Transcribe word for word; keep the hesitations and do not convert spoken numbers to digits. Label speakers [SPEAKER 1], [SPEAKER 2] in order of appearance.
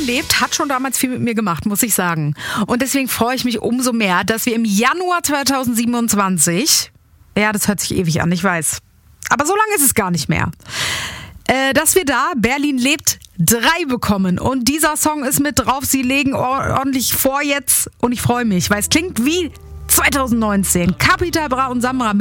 [SPEAKER 1] Berlin lebt hat schon damals viel mit mir gemacht, muss ich sagen. Und deswegen freue ich mich umso mehr, dass wir im Januar zweitausendsiebenundzwanzig, ja, das hört sich ewig an, ich weiß, aber so lange ist es gar nicht mehr, äh, dass wir da Berlin lebt drei bekommen. Und dieser Song ist mit drauf. Sie legen ordentlich vor jetzt und ich freue mich, weil es klingt wie zweitausendneunzehn. Capital Bra und Samra mit